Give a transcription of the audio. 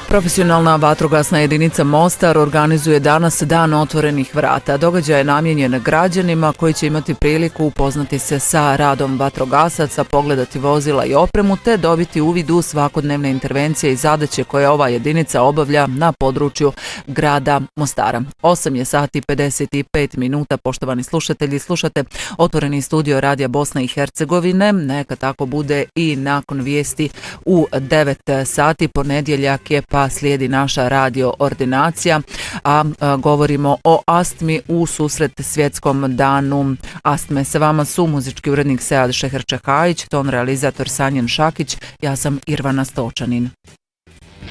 Profesionalna vatrogasna jedinica Mostar organizuje danas Dan otvorenih vrata. Događaj je namijenjen građanima koji će imati priliku upoznati se sa radom vatrogasaca, pogledati vozila i opremu te dobiti uvid u svakodnevne intervencije i zadaće koje ova jedinica obavlja na području grada Mostara. 8:55 minuta, poštovani slušatelji, slušate Otvoreni studio Radija Bosne i Hercegovine. Neka tako bude i nakon vijesti u 9 sati. Ponedjeljak je pa slijedi naša radio ordinacija, a govorimo o astmi u susret svjetskom danu astme. Sa vama su muzički urednik Sead Šeherčehajić, ton realizator Sanjen Šakić, ja sam Irvana Stočanin.